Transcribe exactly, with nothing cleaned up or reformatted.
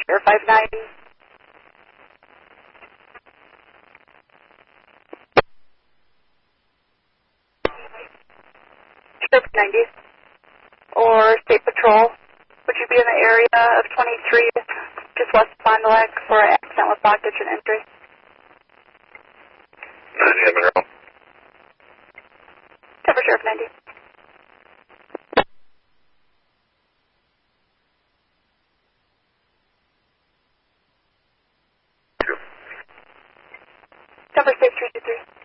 Sheriff five ninety. Sheriff ninety. Or State Patrol. Would you be in the area of twenty-three, just west of Fond du Lac, for an accident with block ditch and entry? ninety, Monroe. Cover Sheriff ninety. Number six three two three.